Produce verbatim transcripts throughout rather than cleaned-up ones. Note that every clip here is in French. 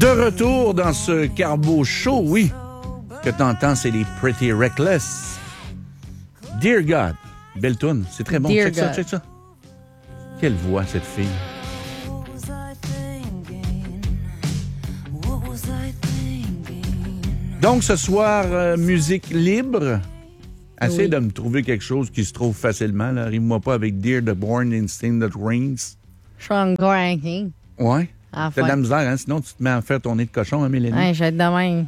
De retour dans ce Carbo Show, oui. Ce que t'entends, c'est les Pretty Reckless. Dear God. Belle toune. C'est très bon. Dear check God. ça, check ça. Quelle voix, cette fille. Donc, ce soir, euh, musique libre. Essaye Oui. de me trouver quelque chose qui se trouve facilement. Là. Arrive-moi pas avec Dear the Born Instinct That Rings. Je suis encore ranking. Ouais. Ah, T'as de la fine. misère, hein? Sinon, tu te mets à faire ton nez de cochon, hein, Mélanie? Ouais, j'ai de même.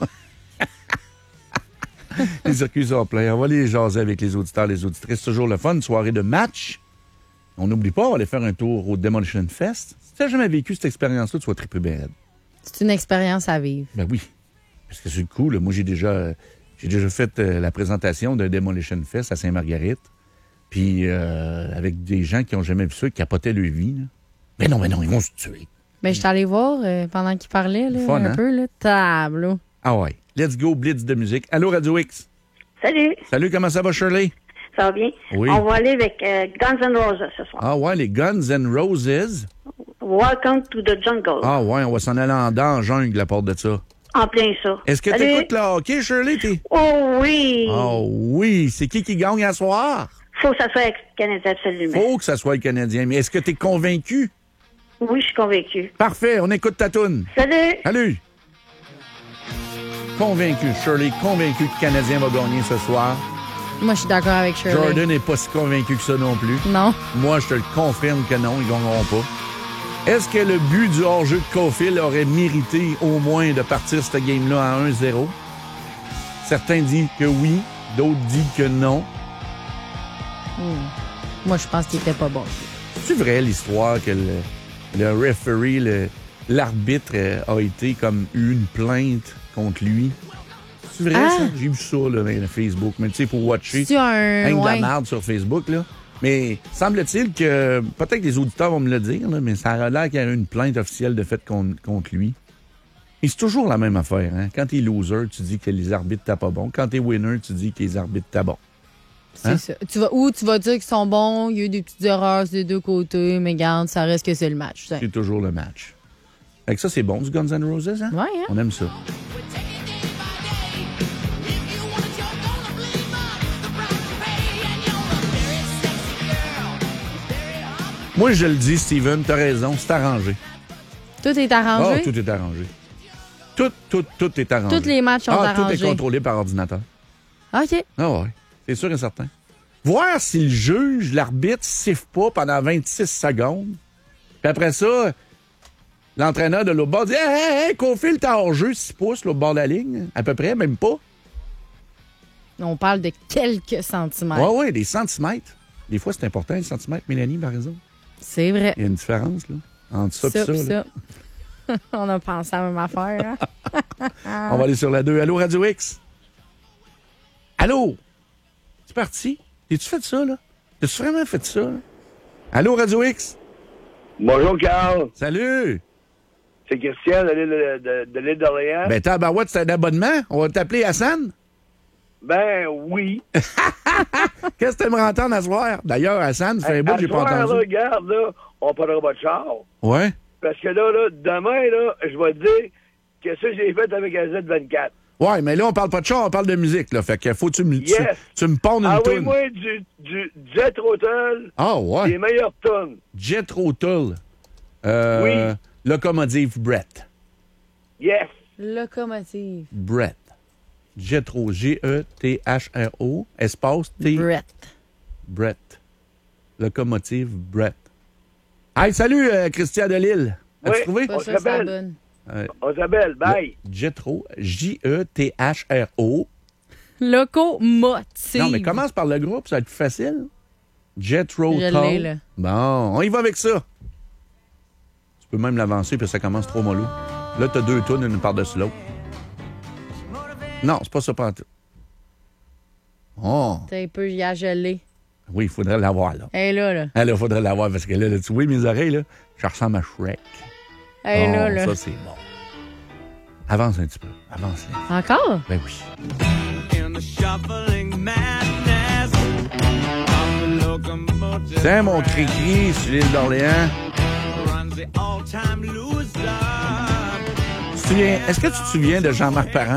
Les circuits sont pleins. On va aller jaser avec les auditeurs, les auditrices. C'est toujours le fun. Une soirée de match. On n'oublie pas, on va aller faire un tour au Demolition Fest. Si tu n'as jamais vécu cette expérience-là, tu vas triper bien raide. C'est une expérience à vivre. Ben oui. Parce que c'est le coup, là. Moi, j'ai déjà, euh, j'ai déjà fait euh, la présentation d'un Demolition Fest à Sainte-Marguerite. Puis, euh, avec des gens qui n'ont jamais vu ça, qui capotaient leur vie. Là. Mais non, mais non, ils vont se tuer. Ben, je suis allée voir euh, pendant qu'il parlait, là, Fun, un hein? peu, là. Tableau. Ah ouais. Let's go, blitz de musique. Allô, Radio X. Salut, Salut, comment ça va, Shirley? ça va bien? Oui. On va aller avec euh, Guns N' Roses ce soir. Ah ouais, les Guns N' Roses. Welcome to the jungle. Ah ouais, on va s'en aller en dans en jungle à part de ça. En plein ça. Est-ce que tu Salut. écoutes le hockey, Shirley? T'es... Oh oui! Oh oui, c'est qui qui gagne à soir? Faut que ça soit avec le Canadien, absolument. Faut que ça soit le Canadien. Mais est-ce que tu es convaincu? Oui, je suis convaincue. Parfait, on écoute ta toune. Salut! Salut! Convaincu, Shirley, convaincu que le Canadien va gagner ce soir. Moi, je suis d'accord avec Shirley. Jordan n'est pas si convaincu que ça non plus. Non. Moi, je te le confirme que non, ils gagneront pas. Est-ce que le but du hors-jeu de Caulfield aurait mérité au moins de partir cette game-là à un zéro? Certains disent que oui, d'autres disent que non. Moi, je pense qu'il était pas bon. C'est vrai l'histoire que le, le referee, le- l'arbitre euh, a été comme eu une plainte contre lui? C'est vrai Ah! ça? J'ai vu ça là, sur Facebook. Mais tu sais, il faut watcher. C'est un. Rien de la ouais. merde sur Facebook, là. Mais semble-t-il que, peut-être que les auditeurs vont me le dire, là, mais ça a l'air qu'il y a eu une plainte officielle de fait contre, contre lui. Et c'est toujours la même affaire, hein. Quand t'es loser, tu dis que les arbitres t'as pas bon. Quand t'es winner, tu dis que les arbitres t'as bon. C'est Hein? ça. Tu vas, ou tu vas dire qu'ils sont bons, il y a eu des petites erreurs des deux côtés, mais garde, ça reste que c'est le match. ça. C'est toujours le match. Fait que ça, c'est bon, du Guns N' Roses, hein? Ouais, hein? On aime ça. Moi, je le dis, Steven, t'as raison, c'est arrangé. Tout est Ah, arrangé. tout est arrangé. Tout, tout, tout est arrangé. Tous les matchs sont ah, tout arrangés. est contrôlé par ordinateur. OK. Ah ouais, c'est sûr et certain. Voir si le juge, l'arbitre, siffle pas pendant vingt-six secondes. Puis après ça, l'entraîneur de l'autre bord dit « Hey, hey, hey, Caulfield, t'es hors jeu, six pouces, l'autre bord de la ligne. » À peu près, même pas. On parle de quelques centimètres. Ouais, ouais, des centimètres. Des fois, c'est important, les centimètres, Mélanie, par exemple. C'est vrai. Il y a une différence, là, entre ça et ça. Ça, pis là. ça. On a pensé à la même affaire. Hein? On va aller sur la deux. Allô, Radio X? Allô? C'est parti? T'es-tu fait ça, là? T'as-tu vraiment fait ça, là? Allô, Radio X? Bonjour, Carl. Salut! C'est Christian de l'île de, de, de l'île d'Orléans. Ben, tabarouette, c'est un abonnement? On va t'appeler Hassan? Ben, oui. Qu'est-ce que t'aimerais entendre à soir? D'ailleurs, Hassan, ça fait un bout À que j'ai pas soir, là, entendu. regarde, là, on parlera pas de char. Ouais? Parce que là, là, demain, là, je vais te dire que ça, j'ai fait avec un Z vingt-quatre. Ouais, mais là, on parle pas de char, on parle de musique, là. Fait que faut que tu me, tu, Yes. tu me pondes une Ah oui, toune. moi, du, du Jet Rotel, Ah, les ouais. meilleures tonnes. Jet Rotel. Euh, Oui. Locomotive Brett. Yes. Locomotive. Brett. Jetro, G E T H R O, espace T. Brett. Brett. Locomotive Brett. Hey, salut, euh, Christian Delille. As-tu Oui. trouvé? Pas On sûr que c'est la s'appelle. bonne. Euh, On s'appelle. Bye. Jetro, J E T H R O. Locomotive. Non, mais commence par le groupe, ça va être plus facile. Jetro Je l'ai, Tull. là. Bon, on y va avec ça. Tu peux même l'avancer, puis ça commence trop mollo. Là, t'as deux tunes, une par-dessus l'autre. Non, c'est pas ça pantoute. Oh, T'as un peu, il a gelé. oui, il faudrait l'avoir, là. Elle est là, là. Ah, là, il faudrait l'avoir, parce que là, là, tu vois mes oreilles, là, je ressemble à Shrek. Elle est Oh, là, là. ça, c'est bon. Avance un petit peu. Avance, là. Encore? Ben oui. Tiens, mon cri-cri sur l'île d'Orléans. souviens, est-ce que tu te souviens de Jean-Marc Parent?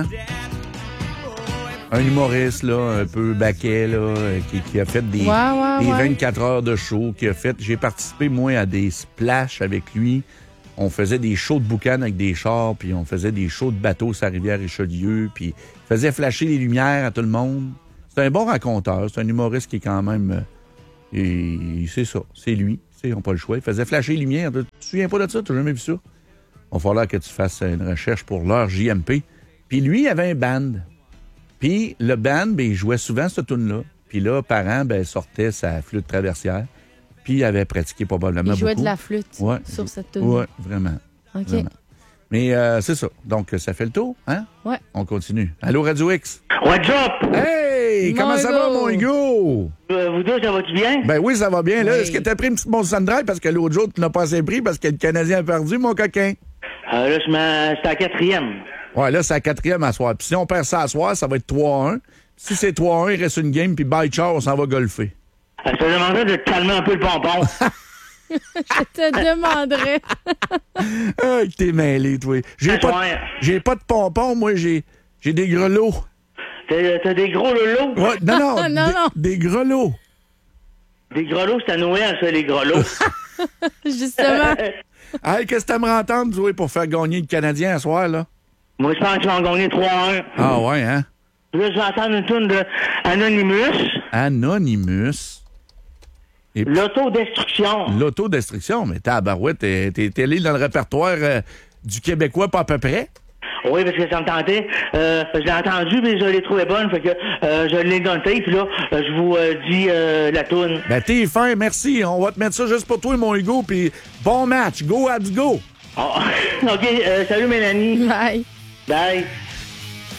Un humoriste, là, un peu baquet, là, qui, qui a fait des, ouais, ouais, des ouais. vingt-quatre heures de show, qui a fait... J'ai participé, moi, à des splashs avec lui. On faisait des shows de boucan avec des chars, puis on faisait des shows de bateaux sur la rivière Richelieu, puis il faisait flasher les lumières à tout le monde. C'est un bon raconteur, c'est un humoriste qui est quand même... Euh, et c'est ça, c'est lui. Ils n'ont pas le choix. Il faisait flasher les lumières. Tu te souviens pas de ça? Tu n'as jamais vu ça? Il va falloir que tu fasses une recherche pour leur J M P. Puis lui, il avait un band. Puis le band, ben, il jouait souvent cette tune-là. Puis là, Parent, ben, sortait sa flûte traversière. Puis il avait pratiqué probablement Il jouait beaucoup. de la flûte ouais. sur cette tune. Oui, vraiment. OK. Vraiment. Mais euh, c'est ça. Donc, ça fait le tour, hein? Ouais. On continue. Allô, Radio X? What's up? Hey! Mon Comment ça va, Hugo? mon Hugo? Euh, vous deux, ça va-tu bien? Ben oui, ça va bien. Là, Oui. est-ce que t'as pris une petite Monster Dry parce que l'autre jour, tu n'as pas assez pris parce que le Canadien a perdu, mon coquin? Euh, là, je m'en- c'est à la quatrième. Ouais, là, c'est la quatrième à soir. Puis si on perd ça à soir, ça va être trois à un. Si c'est trois à un, il reste une game, puis bye, ciao, on s'en va golfer. Euh, je te demanderais de te calmer un peu le pompon. Je te demanderais. Ah, t'es mêlé, toi. J'ai À pas, soir. de, j'ai pas de pompons, moi, j'ai, j'ai des grelots. T'as t'as des gros lolos? Ouais, non, non, Non, des, non. des grelots. Des grelots, c'est à Noël, ça, les grelots. Justement. Hey, qu'est-ce que t'aimerais entendre, toi, pour faire gagner le Canadien à soir, là? Moi, je pense qu'ils vont gagner trois à un. Ah ouais, hein? Là, je vais entendre une tune de Anonymous. Anonymous. Et puis, L'autodestruction. l'autodestruction. Mais tabarouette, t'es, t'es, t'es allé dans le répertoire euh, du Québécois pas à peu près? Oui, parce que ça me tentait. Euh, je l'ai entendu, mais je l'ai trouvé bonne. Fait que euh, je l'ai noté. Puis là, euh, je vous euh, dis euh, la toune. Ben, t'es fin, merci. On va te mettre ça juste pour toi, mon Hugo. Puis bon match. Go, Habs, go! Oh. OK, euh, salut Mélanie. Bye. Bye.